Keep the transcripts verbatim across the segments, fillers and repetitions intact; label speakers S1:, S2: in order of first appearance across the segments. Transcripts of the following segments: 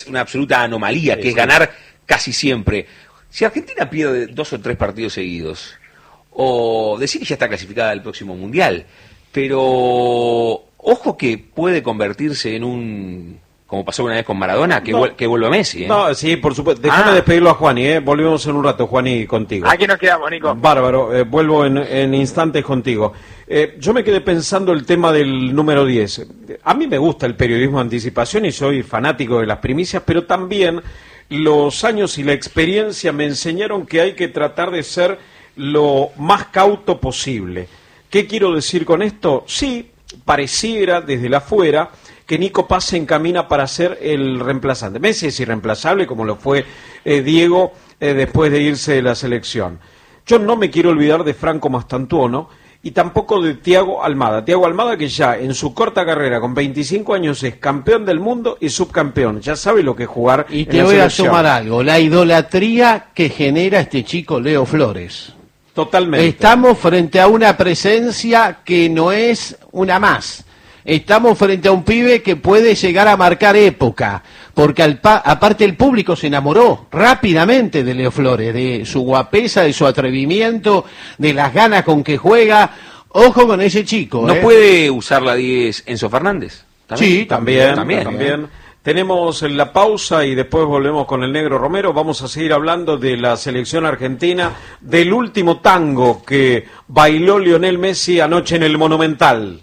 S1: una absoluta anomalía,
S2: sí,
S1: que es
S2: sí.
S1: ganar casi siempre. Si Argentina pierde dos o tres partidos seguidos, o decir que ya está clasificada al próximo Mundial, pero ojo que puede convertirse en un, como pasó una vez con Maradona, que,
S2: No.
S1: vuel- que vuelva Messi. ¿eh?
S2: No, sí, por supuesto. Déjame
S1: Ah.
S2: despedirlo a Juani, ¿eh? Volvemos en un rato, Juani, contigo.
S3: Aquí nos quedamos, Nico.
S2: Bárbaro, eh, vuelvo en, en instantes contigo. Eh, yo me quedé pensando el tema del número diez. A mí me gusta el periodismo de anticipación y soy fanático de las primicias, pero también los años y la experiencia me enseñaron que hay que tratar de ser lo más cauto posible. ¿Qué quiero decir con esto? Sí, pareciera desde la afuera que Nico Paz se encamina para ser el reemplazante. Messi es irreemplazable, como lo fue eh, Diego eh, después de irse de la selección. Yo no me quiero olvidar de Franco Mastantuono y tampoco de Thiago Almada. Thiago Almada, que ya en su corta carrera, con veinticinco años, es campeón del mundo y subcampeón. Ya sabe lo que es jugar
S4: Y
S2: en
S4: te
S2: la
S4: voy a
S2: selección.
S4: sumar algo, la idolatría que genera este chico Leo Flores.
S2: Totalmente.
S4: Estamos frente a una presencia que no es una más. Estamos frente a un pibe que puede llegar a marcar época, porque al pa- aparte el público se enamoró rápidamente de Leo Flores, de su guapesa, de su atrevimiento, de las ganas con que juega. Ojo con ese chico.
S1: ¿No
S4: ¿eh?
S1: puede usar la diez Enzo Fernández?
S4: Sí,
S2: También,
S1: también,
S2: también. Tenemos la pausa y después volvemos con el Negro Romero. Vamos a seguir hablando de la selección argentina, del último tango que bailó Lionel Messi anoche en el Monumental.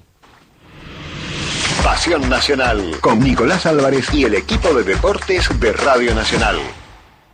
S5: Pasión Nacional, con Nicolás Álvarez y el equipo de deportes de Radio Nacional.